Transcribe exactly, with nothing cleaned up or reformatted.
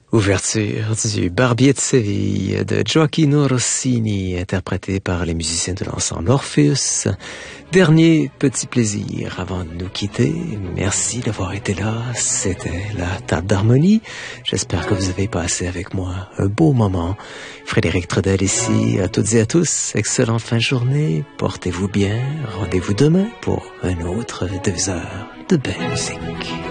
Ouverture du Barbier de Séville de Gioacchino Rossini, interprété par les musiciens de l'ensemble Orpheus. Dernier petit plaisir avant de nous quitter. Merci d'avoir été là. C'était la table d'harmonie. J'espère que vous avez passé avec moi un beau moment. Frédéric Trudel ici. À toutes et à tous, excellente fin de journée. Portez-vous bien. Rendez-vous demain pour un autre deux heures de belle musique.